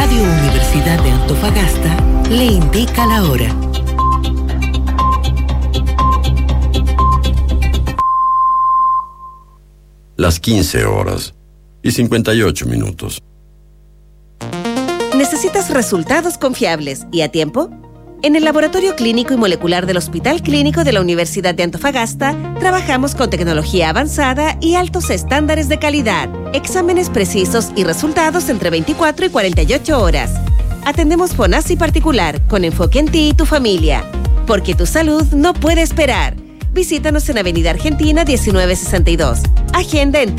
Radio Universidad de Antofagasta le indica la hora. Las 15:58. ¿Necesitas resultados confiables y a tiempo? En el Laboratorio Clínico y Molecular del Hospital Clínico de la Universidad de Antofagasta trabajamos con tecnología avanzada y altos estándares de calidad, exámenes precisos y resultados entre 24 y 48 horas. Atendemos FONASI particular con enfoque en ti y tu familia, porque tu salud no puede esperar. Visítanos en Avenida Argentina 1962. Agenda en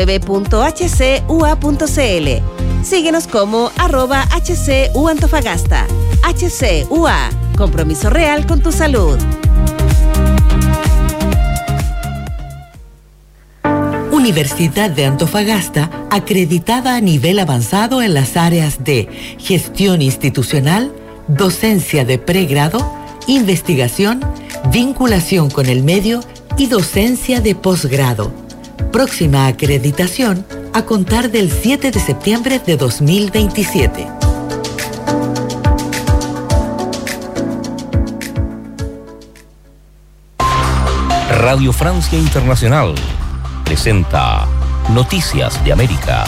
www.hcua.cl. Síguenos como @HCUAntofagasta. HCUA, compromiso real con tu salud. Universidad de Antofagasta, acreditada a nivel avanzado en las áreas de gestión institucional, docencia de pregrado, investigación, vinculación con el medio y docencia de posgrado. Próxima acreditación a contar del 7 de septiembre de 2027. Radio Francia Internacional presenta Noticias de América.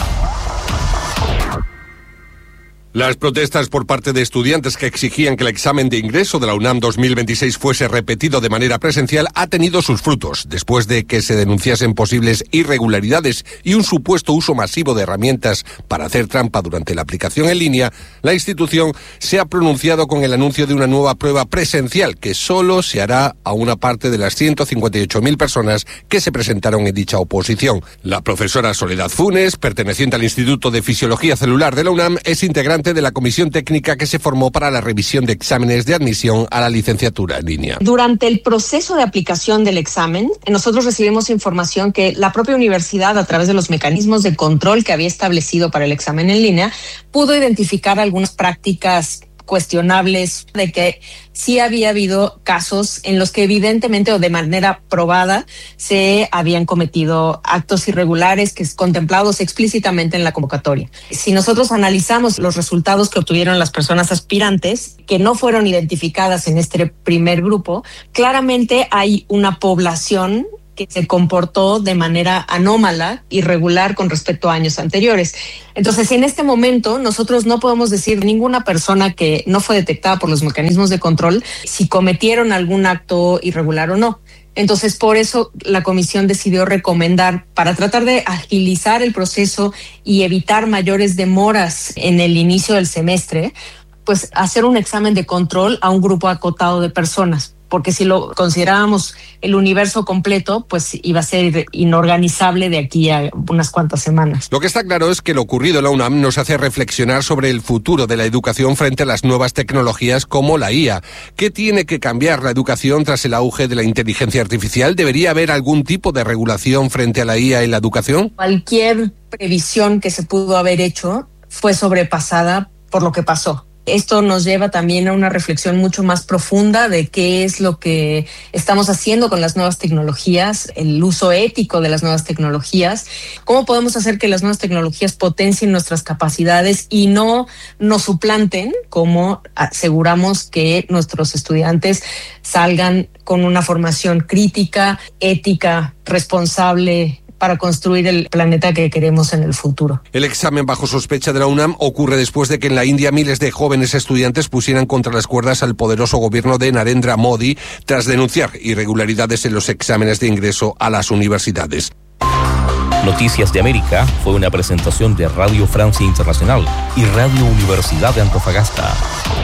Las protestas por parte de estudiantes que exigían que el examen de ingreso de la UNAM 2026 fuese repetido de manera presencial ha tenido sus frutos, después de que se denunciasen posibles irregularidades y un supuesto uso masivo de herramientas para hacer trampa durante la aplicación en línea. La institución se ha pronunciado con el anuncio de una nueva prueba presencial que solo se hará a una parte de las 158.000 personas que se presentaron en dicha oposición. La profesora Soledad Funes, perteneciente al Instituto de Fisiología Celular de la UNAM, es integrante de la comisión técnica que se formó para la revisión de exámenes de admisión a la licenciatura en línea. Durante el proceso de aplicación del examen, nosotros recibimos información que la propia universidad, a través de los mecanismos de control que había establecido para el examen en línea, pudo identificar algunas prácticas cuestionables, de que sí había habido casos en los que evidentemente o de manera probada se habían cometido actos irregulares que es contemplados explícitamente en la convocatoria. Si nosotros analizamos los resultados que obtuvieron las personas aspirantes que no fueron identificadas en este primer grupo, claramente hay una población que se comportó de manera anómala, irregular con respecto a años anteriores. Entonces, en este momento, nosotros no podemos decir ninguna persona que no fue detectada por los mecanismos de control si cometieron algún acto irregular o no. Entonces, por eso la comisión decidió recomendar, para tratar de agilizar el proceso y evitar mayores demoras en el inicio del semestre, pues hacer un examen de control a un grupo acotado de personas. Porque si lo considerábamos el universo completo, pues iba a ser inorganizable de aquí a unas cuantas semanas. Lo que está claro es que lo ocurrido en la UNAM nos hace reflexionar sobre el futuro de la educación frente a las nuevas tecnologías como la IA. ¿Qué tiene que cambiar la educación tras el auge de la inteligencia artificial? ¿Debería haber algún tipo de regulación frente a la IA en la educación? Cualquier previsión que se pudo haber hecho fue sobrepasada por lo que pasó. Esto nos lleva también a una reflexión mucho más profunda de qué es lo que estamos haciendo con las nuevas tecnologías, el uso ético de las nuevas tecnologías, cómo podemos hacer que las nuevas tecnologías potencien nuestras capacidades y no nos suplanten, cómo aseguramos que nuestros estudiantes salgan con una formación crítica, ética, responsable, para construir el planeta que queremos en el futuro. El examen bajo sospecha de la UNAM ocurre después de que en la India miles de jóvenes estudiantes pusieran contra las cuerdas al poderoso gobierno de Narendra Modi tras denunciar irregularidades en los exámenes de ingreso a las universidades. Noticias de América fue una presentación de Radio Francia Internacional y Radio Universidad de Antofagasta.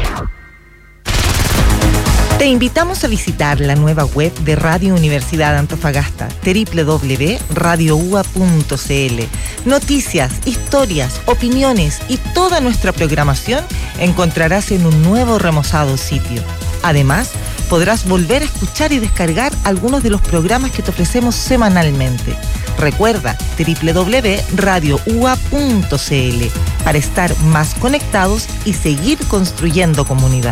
Te invitamos a visitar la nueva web de Radio Universidad de Antofagasta, www.radioua.cl. Noticias, historias, opiniones y toda nuestra programación encontrarás en un nuevo remozado sitio. Además, podrás volver a escuchar y descargar algunos de los programas que te ofrecemos semanalmente. Recuerda www.radioua.cl para estar más conectados y seguir construyendo comunidad.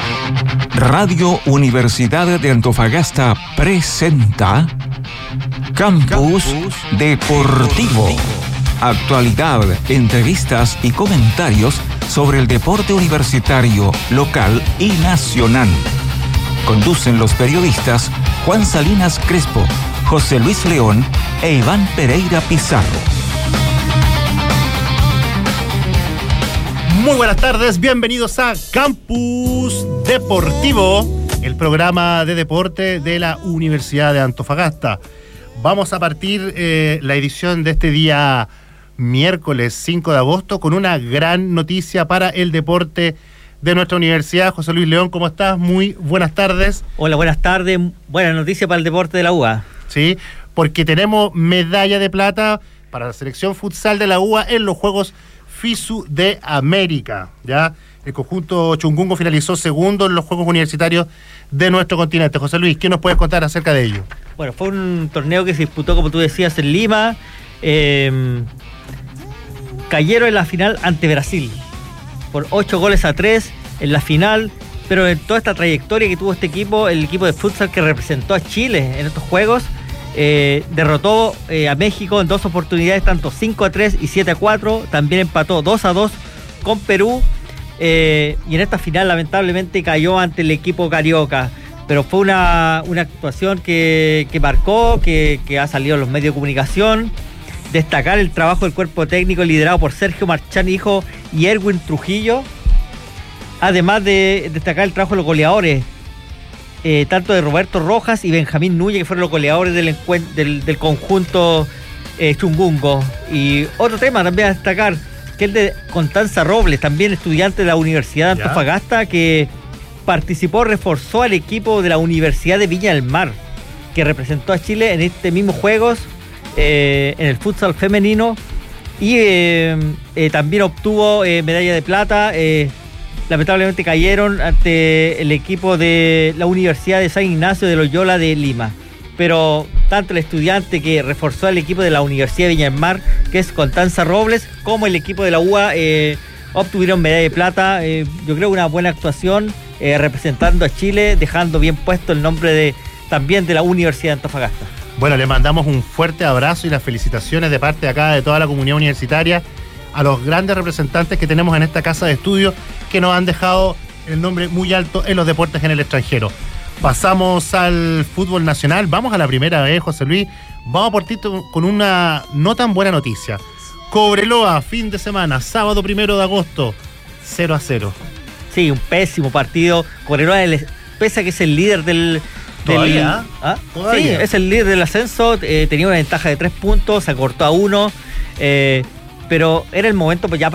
Radio Universidad de Antofagasta presenta Campus Deportivo. Actualidad, entrevistas y comentarios sobre el deporte universitario, local y nacional. Conducen los periodistas Juan Salinas Crespo, José Luis León e Iván Pereira Pizarro. Muy buenas tardes, bienvenidos a Campus Deportivo, el programa de deporte de la Universidad de Antofagasta. Vamos a partir la edición de este día miércoles 5 de agosto con una gran noticia para el deporte de nuestra universidad. José Luis León, ¿cómo estás? Muy buenas tardes. Hola, buenas tardes. Buena noticia para el deporte de la UBA. Sí, porque tenemos medalla de plata para la selección futsal de la UBA en los Juegos FISU de América. ¿Ya? El conjunto Chungungo finalizó segundo en los Juegos Universitarios de nuestro continente. José Luis, ¿qué nos puedes contar acerca de ello? Bueno, fue un torneo que se disputó, como tú decías, en Lima. Cayeron en la final ante Brasil por 8-3 en la final, pero en toda esta trayectoria que tuvo este equipo, el equipo de futsal que representó a Chile en estos Juegos, derrotó a México en 2 oportunidades, tanto 5-3 y 7-4, también empató 2-2 con Perú, y en esta final lamentablemente cayó ante el equipo carioca, pero fue una actuación que marcó, que ha salido en los medios de comunicación. Destacar el trabajo del cuerpo técnico liderado por Sergio Marchán Hijo y Erwin Trujillo, además de destacar el trabajo de los goleadores, tanto de Roberto Rojas y Benjamín Núñez, que fueron los goleadores del conjunto Chungungo. Y otro tema también a destacar, que es el de Constanza Robles, también estudiante de la Universidad de Antofagasta, que participó, reforzó al equipo de la Universidad de Viña del Mar, que representó a Chile en este mismo Juegos, en el futsal femenino, y también obtuvo medalla de plata. Lamentablemente cayeron ante el equipo de la Universidad de San Ignacio de Loyola de Lima, pero tanto el estudiante que reforzó al equipo de la Universidad de Viña del Mar, que es Constanza Robles, como el equipo de la UBA obtuvieron medalla de plata. Yo creo una buena actuación, representando a Chile, dejando bien puesto el nombre también de la Universidad de Antofagasta. Bueno, le mandamos un fuerte abrazo y las felicitaciones de parte de acá de toda la comunidad universitaria a los grandes representantes que tenemos en esta casa de estudio, que nos han dejado el nombre muy alto en los deportes en el extranjero. Pasamos al fútbol nacional, vamos a la primera vez, José Luis. Vamos a partir con una no tan buena noticia. Cobreloa, fin de semana, sábado 1 de agosto, 0-0. Sí, un pésimo partido. Cobreloa, pese a que es el líder del... ¿Todavía? Sí, es el líder del ascenso, tenía una ventaja de 3 puntos, se acortó a 1, pero era el momento ya